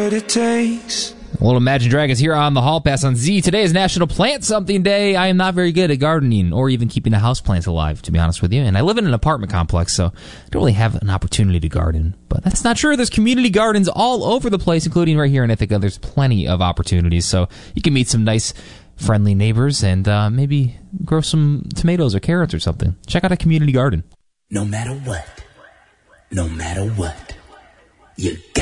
what it takes. Well, Imagine Dragons here on the Hall Pass on Z. Today is National Plant Something Day. I am not very good at gardening or even keeping the houseplants alive, to be honest with you. And I live in an apartment complex, so I don't really have an opportunity to garden. But that's not true. There's community gardens all over the place, including right here in Ithaca. There's plenty of opportunities, so you can meet some nice, friendly neighbors and maybe grow some tomatoes or carrots or something. Check out a community garden. No matter what, you